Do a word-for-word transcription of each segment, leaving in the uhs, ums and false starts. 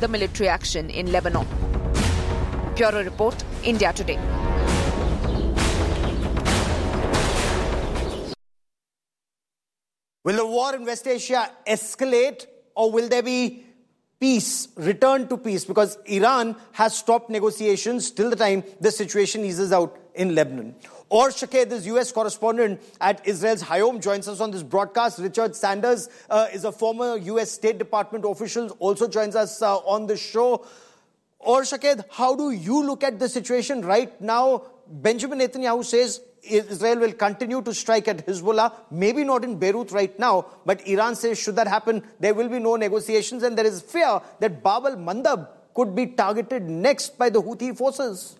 further military action in Lebanon. Bureau Report, India Today. Will the war in West Asia escalate, or will there be peace, return to peace? Because Iran has stopped negotiations till the time the situation eases out in Lebanon. Or Shaked, this U S correspondent at Israel's Hayom, joins us on this broadcast. Richard Sanders uh, is a former U S State Department official, also joins us uh, on the show. Or Shaked, how do you look at the situation right now? Benjamin Netanyahu says Israel will continue to strike at Hezbollah, maybe not in Beirut right now, but Iran says should that happen, there will be no negotiations, and there is fear that Bab al-Mandab could be targeted next by the Houthi forces.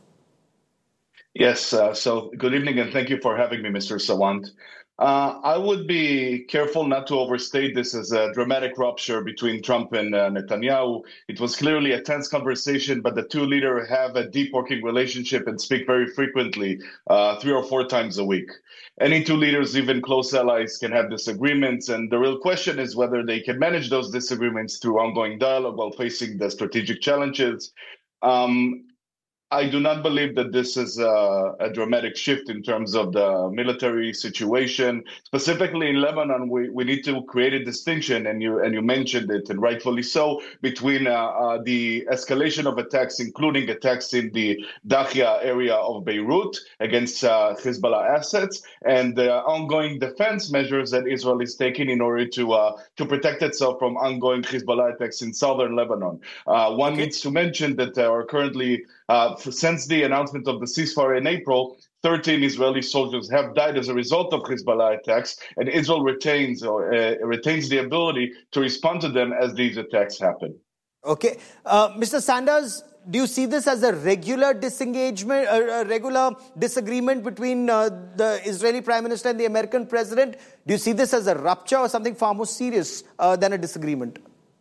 Yes, uh, so good evening and thank you for having me, Mister Sawant. Uh, I would be careful not to overstate this as a dramatic rupture between Trump and uh, Netanyahu. It was clearly a tense conversation, but the two leaders have a deep working relationship and speak very frequently, uh, three or four times a week. Any two leaders, even close allies, can have disagreements, and the real question is whether they can manage those disagreements through ongoing dialogue while facing the strategic challenges. Um, I do not believe that this is a, a dramatic shift in terms of the military situation. Specifically in Lebanon, we, we need to create a distinction, and you and you mentioned it, and rightfully so, between uh, uh, the escalation of attacks, including attacks in the Dahia area of Beirut against uh, Hezbollah assets, and the ongoing defense measures that Israel is taking in order to uh, to protect itself from ongoing Hezbollah attacks in southern Lebanon. Uh, one okay. needs to mention that there are currently Uh, since the announcement of the ceasefire in April, thirteen Israeli soldiers have died as a result of Hezbollah attacks, and Israel retains or uh, retains the ability to respond to them as these attacks happen. Okay, uh, Mister Sanders, do you see this as a regular disengagement, a, a regular disagreement between uh, the Israeli Prime Minister and the American President? Do you see this as a rupture or something far more serious uh, than a disagreement?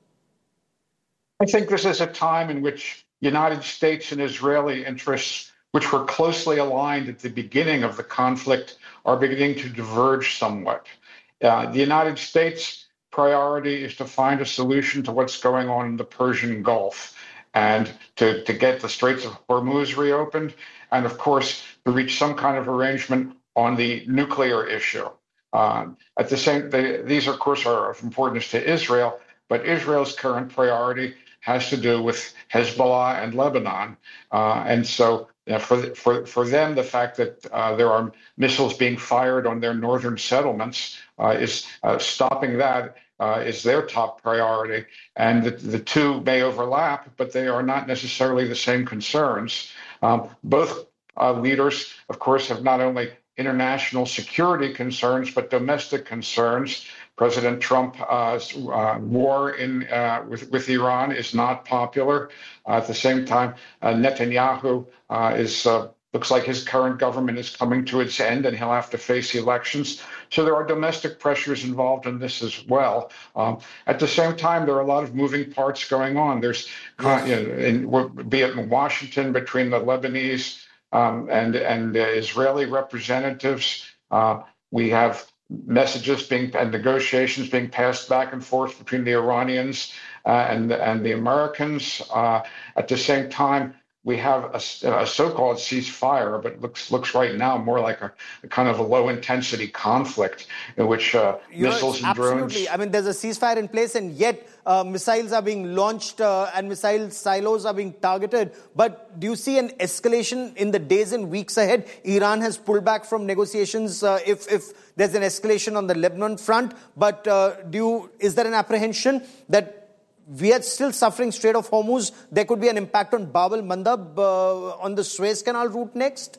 I think this is a time in which United States and Israeli interests, which were closely aligned at the beginning of the conflict, are beginning to diverge somewhat. Uh, the United States' priority is to find a solution to what's going on in the Persian Gulf and to, to get the Straits of Hormuz reopened, and of course, to reach some kind of arrangement on the nuclear issue. Uh, at the same, they, these, of course, are of importance to Israel, but Israel's current priority has to do with Hezbollah and Lebanon. Uh, and so you know, for, for, for them, the fact that uh, there are missiles being fired on their northern settlements uh, is uh, stopping that uh, is their top priority. And the, the two may overlap, but they are not necessarily the same concerns. Um, both uh, leaders, of course, have not only international security concerns, but domestic concerns. President Trump's uh, uh, war in, uh, with, with Iran is not popular. Uh, at the same time, uh, Netanyahu uh, is uh, looks like his current government is coming to its end, and he'll have to face elections. So there are domestic pressures involved in this as well. Um, at the same time, there are a lot of moving parts going on. There's, yes. you know, in, be it in Washington between the Lebanese um, and and the Israeli representatives, uh, we have messages being and negotiations being passed back and forth between the Iranians uh, and and the Americans. Uh, at the same time, we have a, a so-called ceasefire, but looks looks right now more like a, a kind of a low-intensity conflict in which uh, missiles know, and drones. Absolutely. I mean, there's a ceasefire in place, and yet uh, missiles are being launched uh, and missile silos are being targeted. But do you see an escalation in the days and weeks ahead? Iran has pulled back from negotiations uh, if if there's an escalation on the Lebanon front. But uh, do you, is there an apprehension that we are still suffering Strait of Hormuz? There could be an impact on Bab al-Mandab uh, on the Suez Canal route next?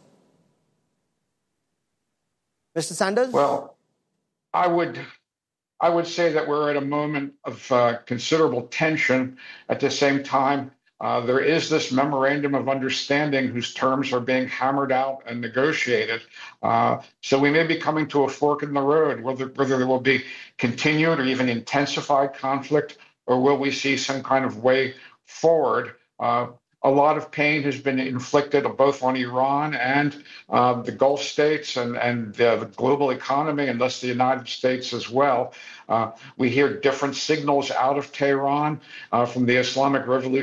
Mister Sanders? Well, I would I would say that we're at a moment of uh, considerable tension. At the same time, uh, there is this memorandum of understanding whose terms are being hammered out and negotiated. Uh, so we may be coming to a fork in the road, whether, whether there will be continued or even intensified conflict, or will we see some kind of way forward? Uh, a lot of pain has been inflicted both on Iran and uh, the Gulf states and, and uh, the global economy, and thus the United States as well. Uh, we hear different signals out of Tehran uh, from the Islamic Revolution.